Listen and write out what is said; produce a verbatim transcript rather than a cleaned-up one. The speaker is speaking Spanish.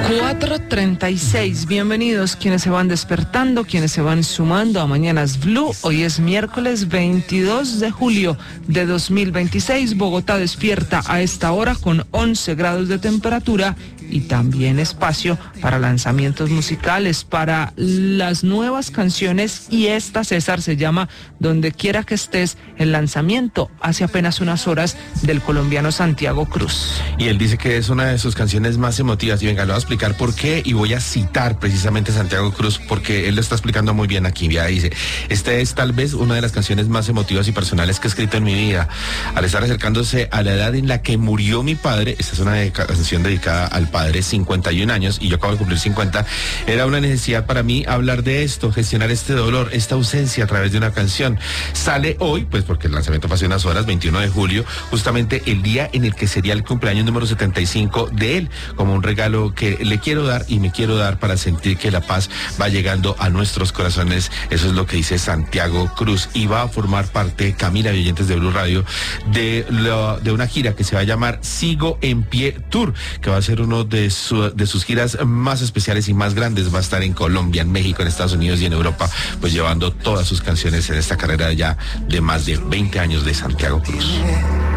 cuatro treinta y seis, bienvenidos quienes se van despertando, quienes se van sumando a Mañanas Blue. Hoy es miércoles veintidós de julio de dos mil veintiséis. Bogotá despierta a esta hora con once grados de temperatura y también espacio para lanzamientos musicales, para las nuevas canciones, y esta, César, se llama Donde quiera que estés, el lanzamiento hace apenas unas horas del colombiano Santiago Cruz. Y él dice que es una de sus canciones más emotivas, y venga, le voy a explicar por qué, y voy a citar precisamente a Santiago Cruz, porque él lo está explicando muy bien aquí. Ya dice, esta es tal vez una de las canciones más emotivas y personales que he escrito en mi vida. Al estar acercándose a la edad en la que murió mi padre, esta es una canción dedicada al padre, cincuenta y un años, y yo acabo de cumplir cincuenta, era una necesidad para mí hablar de esto, gestionar este dolor, esta ausencia a través de una canción. Sale hoy, pues porque el lanzamiento fue hace unas horas, veintiuno de julio, justamente el día en el que sería el cumpleaños número setenta y cinco de él, como un regalo que le quiero dar y me quiero dar para sentir que la paz va llegando a nuestros corazones. Eso es lo que dice Santiago Cruz, y va a formar parte, Camila y oyentes de Blue Radio, de, lo, de una gira que se va a llamar Sigo en Pie Tour, que va a ser uno de, su, de sus giras más especiales y más grandes. Va a estar en Colombia, en México, en Estados Unidos y en Europa, pues llevando todas sus canciones en esta carrera ya de más de veinte años de Santiago Cruz.